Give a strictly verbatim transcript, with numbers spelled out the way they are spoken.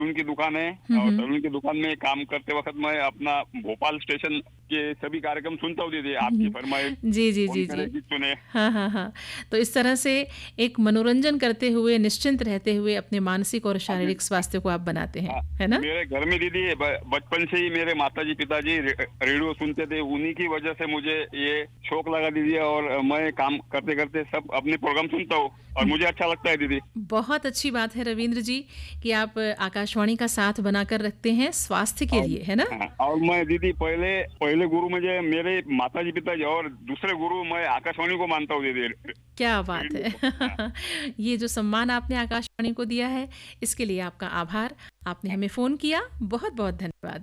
Salon की दुकान है हुँ, और हुँ। सलून की दुकान में काम करते वक़्त मैं अपना भोपाल स्टेशन के सभी कार्यक्रम सुनता हूँ दीदी, आपकी फरमाइश जी, जी, कौन जी, करे जी। गीत सुने। हाँ, हाँ, हाँ। तो इस तरह से एक मनोरंजन करते हुए, निश्चिंत रहते हुए अपने मानसिक और हाँ जी। शारीरिक स्वास्थ्य को आप बनाते हैं, हाँ, है ना? मेरे घर में दीदी ब बचपन से ही मेरे माताजी, पिताजी रे रेडियो सुनते थे, उन्हीं की वजह से मुझे ये शौक लगा दीदी और मैं काम करते-करते सब अपने प्रोग्राम सुनता हूँ और मुझे अच्छा लगता है दीदी। बहुत अच्छी बात है रवींद्र जी कि आप आकाशवाणी का साथ बनाकर रखते हैं स्वास्थ्य के और लिए, है ना? हाँ, और मैं दीदी पहले पहले गुरु मुझे मेरे माताजी, पिताजी और दूसरे गुरु मैं आकाशवाणी को मानता हूँ दीदी, क्या बात रेडियो है! को। हाँ, ये जो सम्मान आपने आकाशवाणी को दिया है, इसके लिए आपका आभार। आपने हाँ। हमें फ़ोन किया, बहुत-बहुत धन्यवाद।